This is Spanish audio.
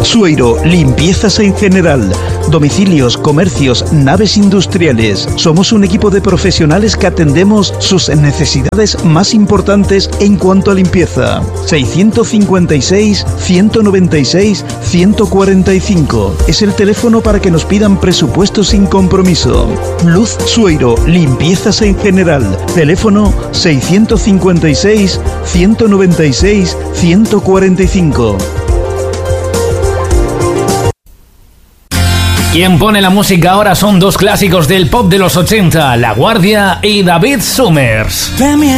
Sueiro, limpiezas en general. Domicilios, comercios, naves industriales. Somos un equipo de profesionales que atendemos sus necesidades más importantes en cuanto a limpieza. 656-196-145 es el teléfono para que nos pidan presupuestos sin compromiso. Luz Sueiro, limpiezas en general. Teléfono 656-196-145. Quien pone la música ahora son dos clásicos del pop de los 80, La Guardia y David Summers.